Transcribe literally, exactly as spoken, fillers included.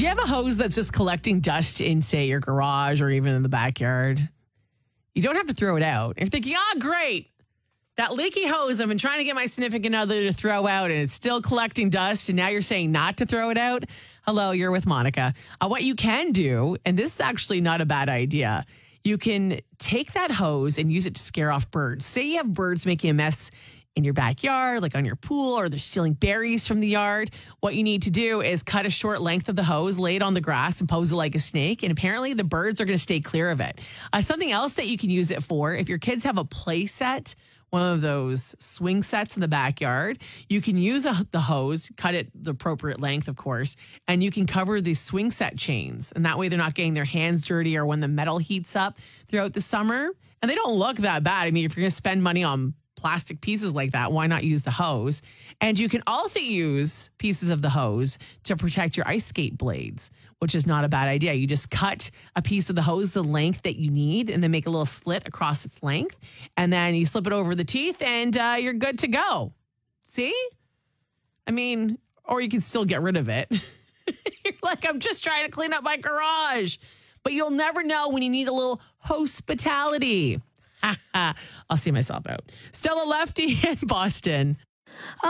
you have a hose that's just collecting dust in, say, your garage or even in the backyard? You don't have to throw it out. You're thinking, ah, oh, great. That leaky hose I've been trying to get my significant other to throw out and it's still collecting dust. And now you're saying not to throw it out. Hello, you're with Monica. Uh, what you can do, and this is actually not a bad idea, you can take that hose and use it to scare off birds. Say you have birds making a mess in your backyard, like on your pool, or they're stealing berries from the yard. What you need to do is cut a short length of the hose, lay it on the grass, and pose it like a snake. And apparently the birds are going to stay clear of it. Uh, something else that you can use it for, if your kids have a play set, one of those swing sets in the backyard, you can use a, the hose, cut it the appropriate length, of course, and you can cover the swing set chains. And that way they're not getting their hands dirty or when the metal heats up throughout the summer. And they don't look that bad. I mean, if you're going to spend money on plastic pieces like that, why not use the hose? And you can also use pieces of the hose to protect your ice skate blades, which is not a bad idea. You just cut a piece of the hose the length that you need and then make a little slit across its length. And then you slip it over the teeth and uh, you're good to go. See? I mean, or you can still get rid of it. You're like, I'm just trying to clean up my garage. But you'll never know when you need a little hospitality. I'll see myself out. Stella Lefty in Boston.